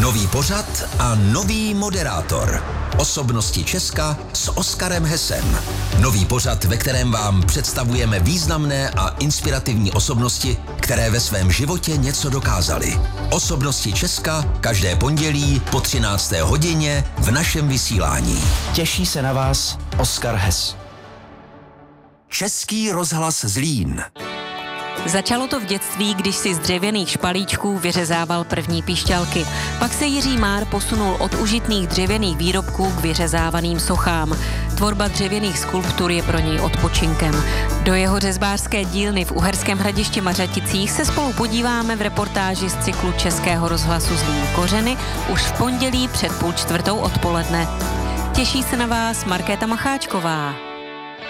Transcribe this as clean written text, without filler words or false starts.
Nový pořad a nový moderátor. Osobnosti Česka s Oskarem Hesem. Nový pořad, ve kterém vám představujeme významné a inspirativní osobnosti, které ve svém životě něco dokázaly. Osobnosti Česka každé pondělí po 13. hodině v našem vysílání. Těší se na vás Oskar Hes. Český rozhlas Zlín. Začalo to v dětství, když si z dřevěných špalíčků vyřezával první pišťalky. Pak se Jiří Már posunul od užitných dřevěných výrobků k vyřezávaným sochám. Tvorba dřevěných skulptur je pro něj odpočinkem. Do jeho řezbářské dílny v Uherském Hradišti Mařaticích se spolu podíváme v reportáži z cyklu Českého rozhlasu Zlín Kořeny už v pondělí před 15:30 odpoledne. Těší se na vás Markéta Macháčková.